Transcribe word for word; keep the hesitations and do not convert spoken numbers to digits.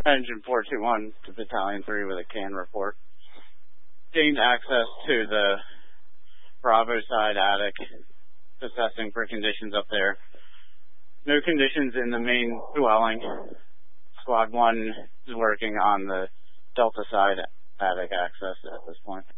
Engine four two one to Battalion three with a can report. Gained access to the Bravo side attic, assessing for conditions up there. No conditions in the main dwelling. Squad one is working on the Delta side attic access at this point.